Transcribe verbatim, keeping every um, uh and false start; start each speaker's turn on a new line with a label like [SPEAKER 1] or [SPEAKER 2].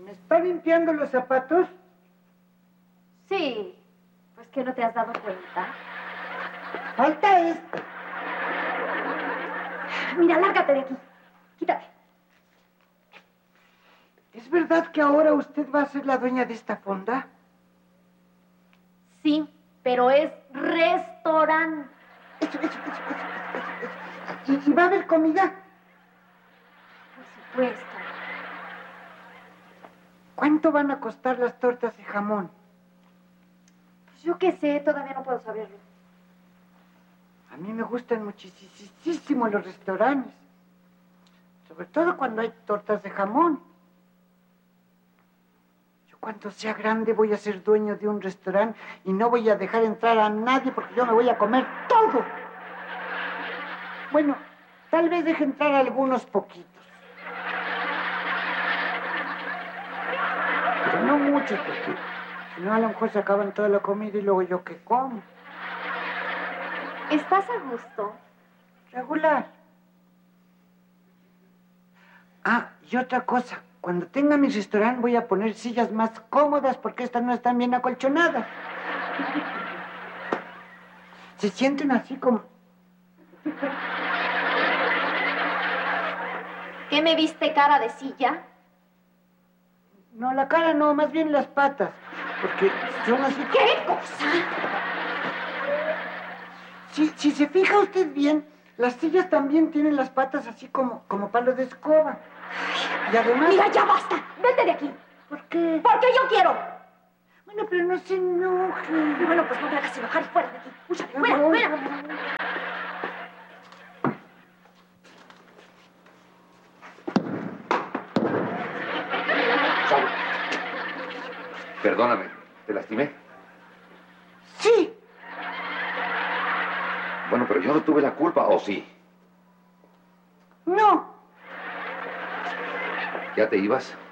[SPEAKER 1] ¿Me está limpiando los zapatos?
[SPEAKER 2] Sí. Pues que no te has dado cuenta.
[SPEAKER 1] Falta esto.
[SPEAKER 2] Mira, lárgate de aquí. Quítate.
[SPEAKER 1] ¿Es verdad que ahora usted va a ser la dueña de esta fonda?
[SPEAKER 2] Sí, pero es restaurante.
[SPEAKER 1] Eso, eso, eso, eso, eso, eso. ¿Y, ¿Y va a haber comida?
[SPEAKER 2] Por supuesto.
[SPEAKER 1] ¿Cuánto van a costar las tortas de jamón?
[SPEAKER 2] Pues yo qué sé, todavía no puedo saberlo.
[SPEAKER 1] A mí me gustan muchísimo los restaurantes. Sobre todo cuando hay tortas de jamón. Yo cuando sea grande voy a ser dueño de un restaurante y no voy a dejar entrar a nadie porque yo me voy a comer todo. Bueno, tal vez deje entrar a algunos poquitos. Pero no muchos porque si no a lo mejor se acaban toda la comida y luego yo qué como.
[SPEAKER 2] ¿Estás a gusto?
[SPEAKER 1] Regular. Ah, y otra cosa. Cuando tenga mi restaurante voy a poner sillas más cómodas porque estas no están bien acolchonadas. Se sienten así como...
[SPEAKER 2] ¿Qué me viste cara de silla?
[SPEAKER 1] No, la cara no, más bien las patas. Porque son así...
[SPEAKER 2] ¿Qué cosa?
[SPEAKER 1] Si, si se fija usted bien, las sillas también tienen las patas así como, como palo de escoba. Y además...
[SPEAKER 2] Mira, ya basta. Vete de aquí.
[SPEAKER 1] ¿Por qué?
[SPEAKER 2] Porque yo quiero.
[SPEAKER 1] Bueno, pero no se enoje.
[SPEAKER 2] Y bueno, pues no me hagas enojar. Fuera de aquí. Úchale,
[SPEAKER 1] Ya
[SPEAKER 2] fuera,
[SPEAKER 1] voy.
[SPEAKER 2] fuera.
[SPEAKER 3] Saúl, perdóname, ¿te lastimé?
[SPEAKER 1] Sí.
[SPEAKER 3] Bueno, pero yo no tuve la culpa, ¿o sí?
[SPEAKER 1] No.
[SPEAKER 3] ¿Ya te ibas?